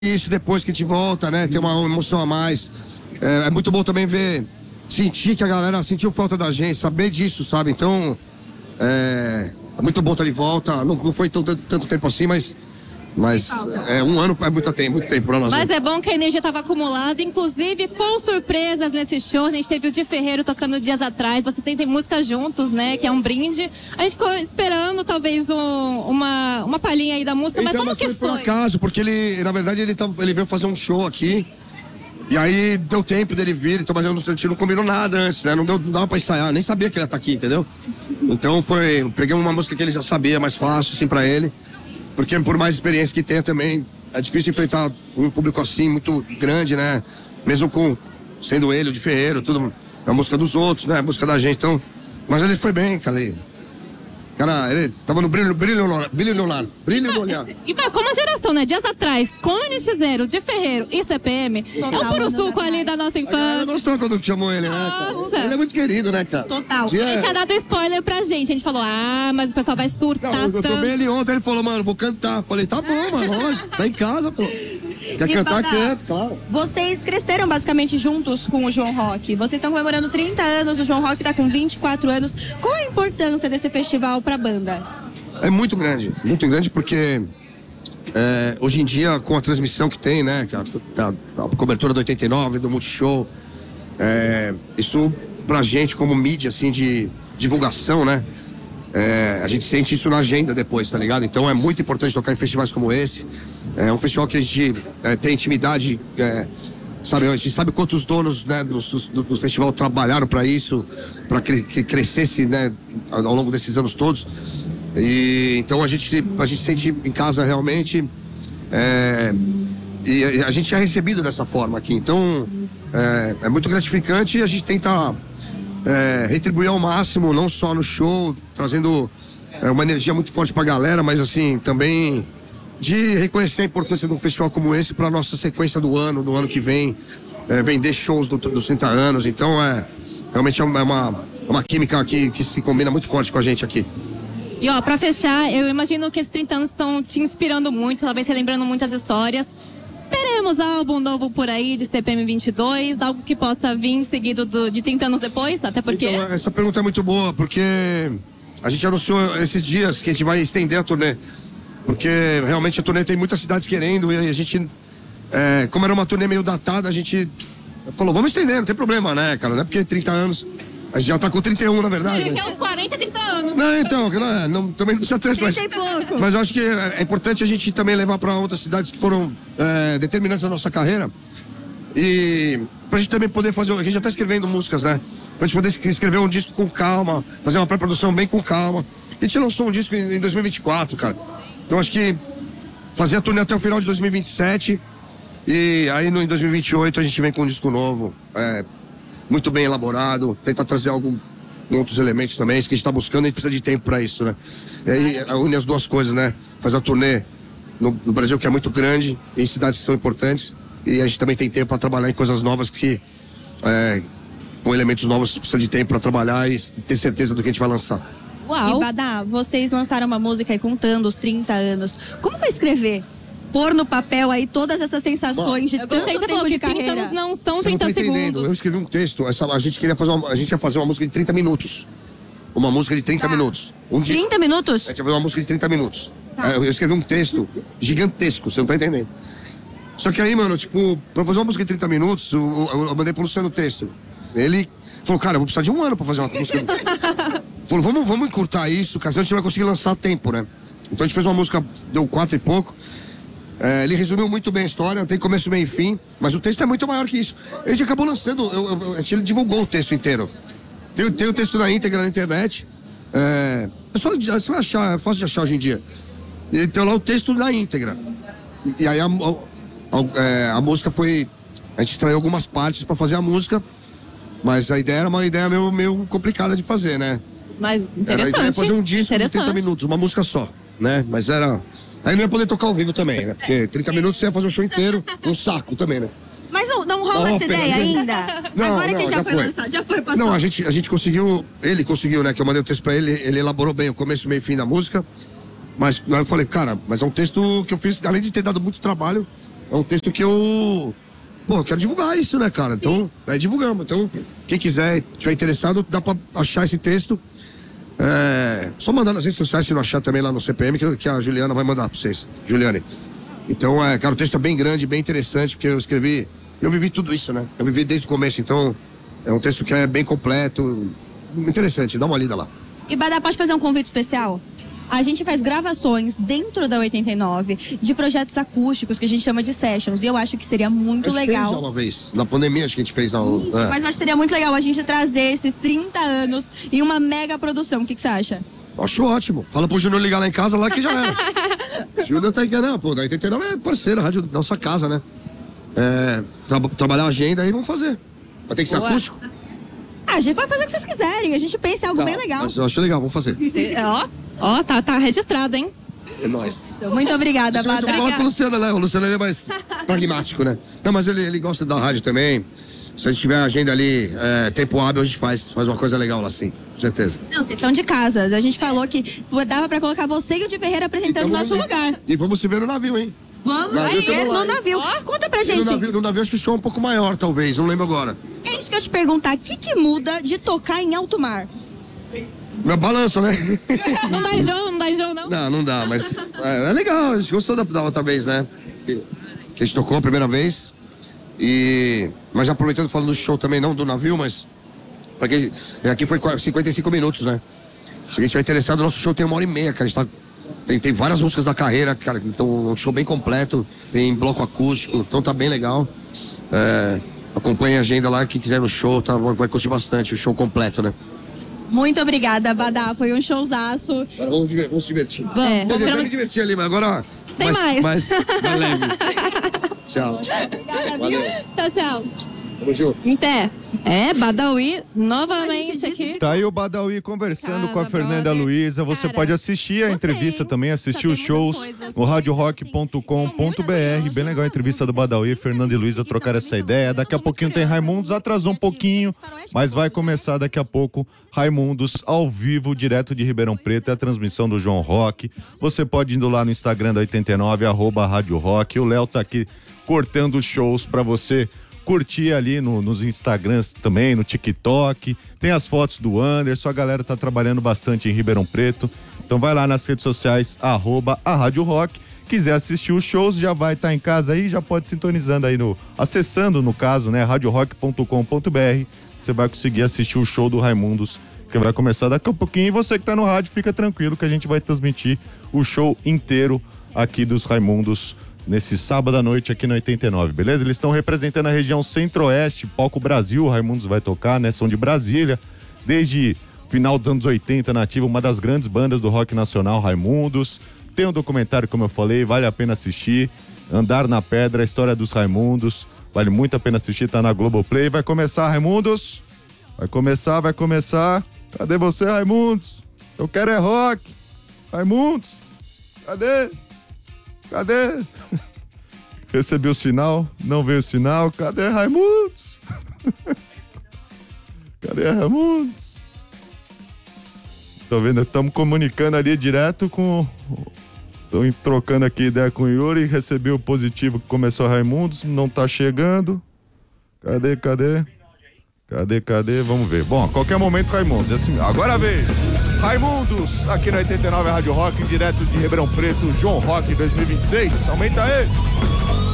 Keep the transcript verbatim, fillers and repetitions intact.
isso depois que a gente volta, né? Tem uma emoção a mais. É, é muito bom também ver, sentir que a galera sentiu falta da gente, saber disso, sabe? Então, é, é muito bom estar de volta. Não, não foi tão, tanto, tanto tempo assim, mas... Mas é, um ano é muito tempo, muito tempo pra nós. Mas é bom que a energia estava acumulada, inclusive com surpresas nesse show. A gente teve o Di Ferreiro tocando dias atrás. Vocês têm, tem música juntos, né? Que é um brinde. A gente ficou esperando talvez um, uma, uma palhinha aí da música, então, mas como mas que foi? foi? Por acaso, porque ele, na verdade, ele, tava, ele veio fazer um show aqui. E aí deu tempo dele vir, então, mas eu não, a gente não combinou nada antes, né? Não, deu, não dava pra ensaiar, nem sabia que ele ia estar aqui, entendeu? Então foi, peguei uma música que ele já sabia, mais fácil, assim, pra ele. Porque por mais experiência que tenha também, é difícil enfrentar um público assim, muito grande, né? Mesmo com, sendo ele, o Di Ferreiro, tudo, é a música dos outros, né? A música da gente, então... Mas ele foi bem, cara. Ele, cara, ele tava no brilho, brilho no olhar, brilho no olhar, brilho no olhar. E vai, como a geração, né? Dias atrás, com o N X Zero, Di Ferreiro e C P M, Total, é um puro não suco dá ali mais. da nossa A galera infância. gostou quando chamou ele, né, cara? Nossa. Ele é muito querido, né, cara? Total. Tinha- A gente tinha dado spoiler pra gente. A gente falou, ah, mas o pessoal vai surtar Não, eu, eu tanto. tomei ele ontem, ele falou, mano, vou cantar. Falei, tá bom, mano, lógico, tá em casa, pô. Quer E cantar, Badá, canta, claro. Vocês cresceram basicamente juntos com o João Rock. Vocês estão comemorando trinta anos, o João Rock tá com vinte e quatro anos. Qual a importância desse festival pra banda? É muito grande, muito grande porque é, hoje em dia, com a transmissão que tem, né, a, a, a cobertura do oitenta e nove, do Multishow, é, isso pra gente como mídia, assim, de divulgação, né, é, a gente sente isso na agenda depois, tá ligado? Então é muito importante tocar em festivais como esse. É um festival que a gente é, tem intimidade, é, sabe, a gente sabe quantos donos, né, do, do, do festival trabalharam pra isso, pra que, que crescesse, né, ao longo desses anos todos. E então a gente, a gente sente em casa realmente, é, e a gente é recebido dessa forma aqui. Então é, é muito gratificante e a gente tenta é, retribuir ao máximo, não só no show, trazendo é, uma energia muito forte pra galera, mas assim, também de reconhecer a importância de um festival como esse pra nossa sequência do ano, do ano que vem, é, vender shows do, dos trinta anos. Então é realmente é uma, uma química aqui que se combina muito forte com a gente aqui. E ó, pra fechar, eu imagino que esses trinta anos estão te inspirando muito, talvez relembrando muitas histórias. Teremos álbum novo por aí de C P M vinte e dois, algo que possa vir seguido do, de trinta anos depois, até porque... Então, essa pergunta é muito boa, porque a gente anunciou esses dias que a gente vai estender a turnê. Porque realmente a turnê tem muitas cidades querendo e a gente, é, como era uma turnê meio datada, a gente falou, vamos estender, não tem problema, né, cara? Não é porque trinta anos, a gente já tá com trinta e um, na verdade. Tem Mas... uns quarenta, trinta anos. Não, então, não, não, também não precisa tanto, mas, trinta e pouco. mas eu acho que é, é importante a gente também levar para outras cidades que foram é, determinantes da nossa carreira e pra gente também poder fazer, a gente já tá escrevendo músicas, né? Pra gente poder escrever um disco com calma, fazer uma pré-produção bem com calma. A gente lançou um disco em, em dois mil e vinte e quatro, cara. Então acho que fazer a turnê até o final de dois mil e vinte e sete e aí no, em dois mil e vinte e oito a gente vem com um disco novo, é, muito bem elaborado, tentar trazer algum, outros elementos também, isso que a gente tá buscando, a gente precisa de tempo pra isso, né? E aí une as duas coisas, né? Faz a turnê no, no Brasil, que é muito grande, em cidades que são importantes, e a gente também tem tempo pra trabalhar em coisas novas que, é, com elementos novos, precisa de tempo pra trabalhar e ter certeza do que a gente vai lançar. Uau. E Badá, vocês lançaram uma música aí contando os trinta anos. Como foi escrever? Pôr no papel aí todas essas sensações de Eu tanto gostei que você tempo falou de que trinta carreira. anos não são Você não trinta tá entendendo. segundos. Eu escrevi um texto, essa, a gente queria fazer uma, a gente ia fazer uma música de trinta minutos. Uma música de trinta minutos. Um disco. trinta minutos? A gente ia fazer uma música de trinta minutos. Tá. É, eu escrevi um texto gigantesco, você não tá entendendo. Só que aí, mano, tipo, pra fazer uma música de trinta minutos, eu, eu, eu mandei pro Luciano o texto. Ele falou, cara, eu vou precisar de um ano pra fazer uma música. Falou, vamos, vamos encurtar isso, cara, senão a gente vai conseguir lançar a tempo, né? Então a gente fez uma música, deu quatro e pouco. É, ele resumiu muito bem a história, tem começo, meio e fim, mas o texto é muito maior que isso. A gente acabou lançando, eu, eu, a gente divulgou o texto inteiro. Tem, tem o texto na íntegra na internet. É, é só você vai achar, é fácil de achar hoje em dia. E tem lá o texto na íntegra. E, e aí a, a, a, é, a música foi. A gente extraiu algumas partes pra fazer a música, mas a ideia era uma ideia meio, meio complicada de fazer, né? Mas Era a interessante. ideia de fazer um disco de trinta Interessante. minutos, uma música só, né? Mas era. Aí não ia poder tocar ao vivo também, né? Porque trinta minutos você ia fazer o show inteiro, um saco também, né? Mas não, não rola Não, essa pera- ideia ainda? Não, Agora não, que já, já foi, foi. lançado, já foi passado. Não, a gente, a gente conseguiu, ele conseguiu, né? Que eu mandei o texto pra ele, ele elaborou bem o começo, meio e fim da música. Mas aí eu falei, cara, mas é um texto que eu fiz, além de ter dado muito trabalho, é um texto que eu... Pô, eu quero divulgar isso, né, cara? Então, é, divulgamos. Então, quem quiser, tiver interessado, dá pra achar esse texto. É, só mandar nas redes sociais, se não achar também lá no C P M, que, que a Juliana vai mandar pra vocês. Juliane. Então, é, cara, o texto é bem grande, bem interessante, porque eu escrevi... Eu vivi tudo isso, né? Eu vivi desde o começo, então... É um texto que é bem completo, interessante, dá uma lida lá. E Badá, pode fazer um convite especial? A gente faz gravações dentro da oitenta e nove de projetos acústicos que a gente chama de sessions. E eu acho que seria muito a gente legal. Fez já uma vez, na pandemia acho que a gente fez. Na... Isso, é. Mas eu acho que seria muito legal a gente trazer esses trinta anos em uma mega produção. O que, que você acha? Acho ótimo. Fala pro Júnior ligar lá em casa lá que já era. Júnior tá aqui, não, pô, da oitenta e nove é parceira, rádio da nossa casa, né? É, tra trabalhar a agenda aí, vamos fazer. Vai ter que ser Boa. acústico? Ah, a gente pode fazer o que vocês quiserem. A gente pensa em algo tá, bem legal. Mas eu acho legal, vamos fazer. Cê, ó, ó, tá, tá registrado, hein? É nóis. Muito obrigada, Badá. Eu falo com o Luciano, né? O Luciano ele é mais pragmático, né? Não, mas ele, ele gosta da rádio também. Se a gente tiver a agenda ali, é, tempo hábil, a gente faz, faz uma coisa legal lá, sim. Com certeza. Não, vocês são de casa. A gente falou que dava pra colocar você e o de Ferreira apresentando no nosso lugar. E vamos se ver no navio, hein? Vamos ver no navio. Oh. Conta pra gente. No navio, no navio acho que o show é um pouco maior, talvez. Não lembro agora. É isso que eu ia te perguntar. O que, que muda de tocar em alto mar? Meu balanço, né? Não dá enjoo, não dá enjoo, não? Não, não dá, mas é, é legal. A gente gostou da, da outra vez, né? Que, que a gente tocou a primeira vez. E... Mas já aproveitando, falando do show também, não do navio, mas... Porque aqui foi cinquenta e cinco minutos, né? Se a gente tiver interessado, o nosso show tem uma hora e meia, cara. A gente tá... Tem, tem várias músicas da carreira, cara. Então, um show bem completo. Tem bloco acústico, então tá bem legal. É, acompanhe a agenda lá, quem quiser no show, tá, vai curtir bastante o show completo, né? Muito obrigada, Badá. Foi um showzaço. Agora vamos, vamos se divertir. Vamos. É, Quer dizer, eu me divertir ali, mas agora... Tem mais. Mais, mais leve. Tchau. Obrigada, Valeu. Tchau, tchau. Tamo junto. Então, é, Badawi, novamente aqui. Tá aí o Badawi conversando Casa, com a Fernanda brother. Luiza. Você Cara, pode assistir a gostei, entrevista hein? também, assistir Sabia os shows muitas coisas. no rádio rock ponto com ponto b r. Bem legal a entrevista do Badawi, Fernanda e Luiza trocaram essa ideia. Daqui a pouquinho tem Raimundos, atrasou um pouquinho, mas vai começar daqui a pouco Raimundos ao vivo, direto de Ribeirão Preto. É a transmissão do João Rock. Você pode ir indo lá no Instagram da oitenta e nove, arroba Rádio Rock. O Léo tá aqui cortando os shows pra você curtir ali no, nos Instagrams também, no TikTok. Tem as fotos do Anderson, a galera tá trabalhando bastante em Ribeirão Preto. Então vai lá nas redes sociais, arroba a Rádio Rock. Quiser assistir os shows, já vai estar tá em casa aí, já pode sintonizando aí no... Acessando, no caso, né, rádio rock ponto com ponto b r. Você vai conseguir assistir o show do Raimundos, que vai começar daqui a pouquinho. E você que tá no rádio, fica tranquilo que a gente vai transmitir o show inteiro aqui dos Raimundos nesse sábado à noite aqui no oitenta e nove, beleza? Eles estão representando a região centro-oeste, Palco Brasil, o Raimundos vai tocar, né? São de Brasília, desde final dos anos oitenta, nativa, uma das grandes bandas do rock nacional, Raimundos. Tem um documentário, como eu falei, vale a pena assistir, Andar na Pedra, a história dos Raimundos, vale muito a pena assistir, tá na Globoplay. Vai começar, Raimundos, vai começar, vai começar. Cadê você, Raimundos? Eu quero é rock. Raimundos, cadê? Cadê? Recebi o sinal, não veio o sinal. Cadê Raimundos? Cadê Raimundos? Tô vendo, estamos comunicando ali direto com... Tô trocando aqui ideia com o Yuri. Recebi o positivo que começou Raimundos, não tá chegando. Cadê, cadê? Cadê, cadê? Vamos ver. Bom, a qualquer momento Raimundos. Assim, agora vem Raimundos, aqui na oitenta e nove Rádio Rock, direto de Ribeirão Preto, João Rock dois mil e vinte e seis. Aumenta aí!